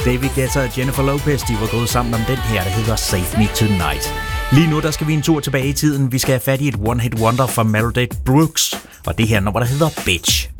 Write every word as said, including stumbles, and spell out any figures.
David Guetta og Jennifer Lopez, de var gået sammen om den her, der hedder Save Me Tonight. Lige nu, der skal vi en tur tilbage i tiden. Vi skal have fat i et one-hit wonder fra Meredith Brooks, og det her nummer, der hedder Bitch.